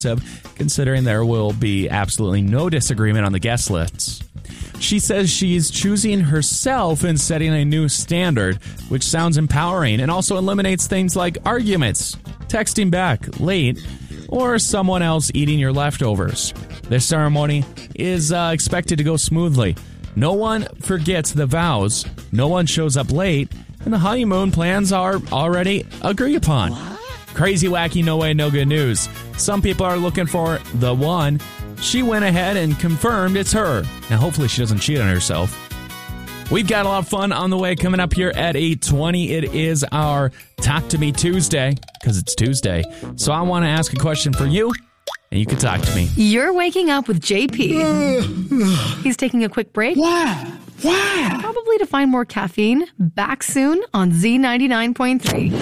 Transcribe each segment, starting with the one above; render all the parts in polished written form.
considering there will be absolutely no disagreement on the guest lists. She says she's choosing herself and setting a new standard, which sounds empowering and also eliminates things like arguments, texting back late, or someone else eating your leftovers. This ceremony is expected to go smoothly. No one forgets the vows, no one shows up late, and the honeymoon plans are already agreed upon. What? Crazy, wacky, no way, no good news. Some people are looking for the one. She went ahead and confirmed it's her. Now, hopefully she doesn't cheat on herself. We've got a lot of fun on the way coming up here at 8:20. It is our Talk to Me Tuesday, because it's Tuesday. So I want to ask a question for you, and you can talk to me. You're waking up with JP. He's taking a quick break. Why? Probably to find more caffeine. Back soon on Z99.3.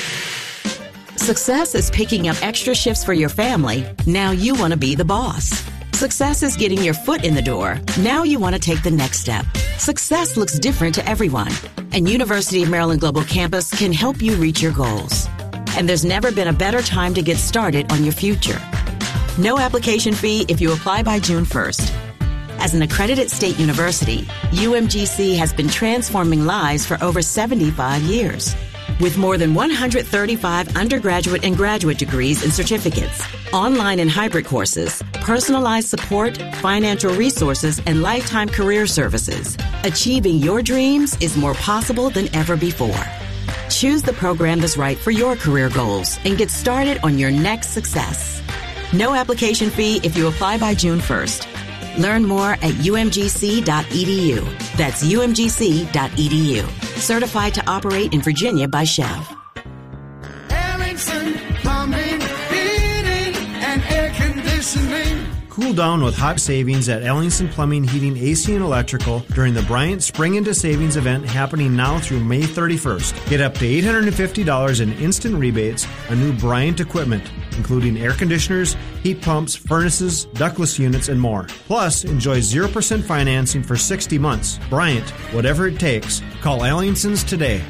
Success is picking up extra shifts for your family. Now you want to be the boss. Success is getting your foot in the door. Now you want to take the next step. Success looks different to everyone, and University of Maryland Global Campus can help you reach your goals. And there's never been a better time to get started on your future. No application fee if you apply by June 1st. As an accredited state university, UMGC has been transforming lives for over 75 years. With more than 135 undergraduate and graduate degrees and certificates, online and hybrid courses, personalized support, financial resources, and lifetime career services, achieving your dreams is more possible than ever before. Choose the program that's right for your career goals and get started on your next success. No application fee if you apply by June 1st. Learn more at umgc.edu. That's umgc.edu. Certified to operate in Virginia by Chev. Ellingson Plumbing, Heating, and Air Conditioning. Cool down with hot savings at Ellingson Plumbing, Heating, AC, and Electrical during the Bryant Spring Into Savings event happening now through May 31st. Get up to $850 in instant rebates on new Bryant equipment, including air conditioners, heat pumps, furnaces, ductless units, and more. Plus, enjoy 0% financing for 60 months. Bryant, whatever it takes. Call Ellingson's today.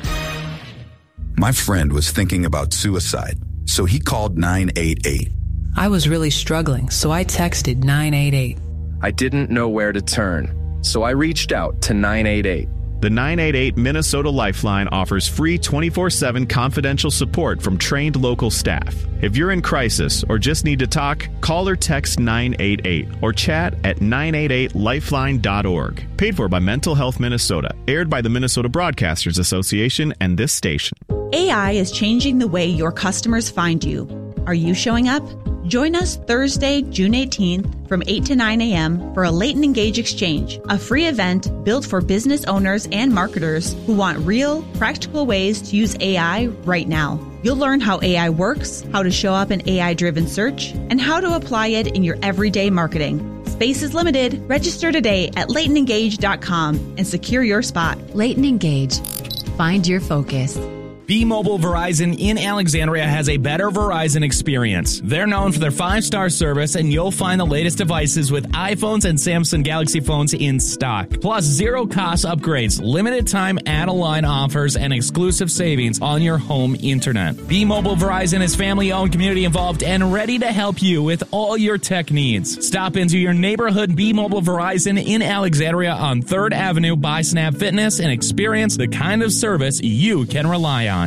My friend was thinking about suicide, so he called 988. I was really struggling, so I texted 988. I didn't know where to turn, so I reached out to 988. The 988 Minnesota Lifeline offers free 24/7 confidential support from trained local staff. If you're in crisis or just need to talk, call or text 988 or chat at 988lifeline.org. Paid for by Mental Health Minnesota. Aired by the Minnesota Broadcasters Association and this station. AI is changing the way your customers find you. Are you showing up? Join us Thursday, June 18th from 8 to 9 a.m. for a Late and Engage Exchange, a free event built for business owners and marketers who want real, practical ways to use AI right now. You'll learn how AI works, how to show up in AI-driven search, and how to apply it in your everyday marketing. Space is limited. Register today at lateandengage.com and secure your spot. Late and Engage. Find your focus. B-Mobile Verizon in Alexandria has a better Verizon experience. They're known for their 5-star service, and you'll find the latest devices with iPhones and Samsung Galaxy phones in stock. Plus, zero-cost upgrades, limited-time add-a-line offers, and exclusive savings on your home internet. B-Mobile Verizon is family-owned, community-involved, and ready to help you with all your tech needs. Stop into your neighborhood B-Mobile Verizon in Alexandria on 3rd Avenue by Snap Fitness and experience the kind of service you can rely on.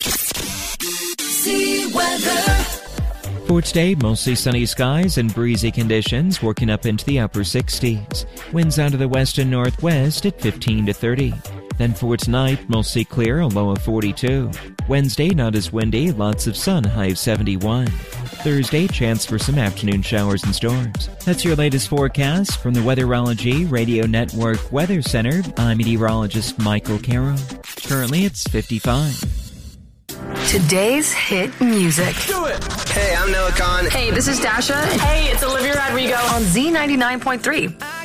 See weather. For today, mostly sunny skies and breezy conditions, working up into the upper 60s. Winds out of the west and northwest at 15 to 30. Then for tonight, mostly clear, a low of 42. Wednesday, not as windy, lots of sun, high of 71. Thursday, chance for some afternoon showers and storms. That's your latest forecast from the Weatherology Radio Network Weather Center. I'm meteorologist Michael Carroll. Currently, it's 55. Today's hit music. Do it! Hey, I'm Noah Khan. Hey, this is Dasha. Hey, it's Olivia Rodrigo. On Z99.3.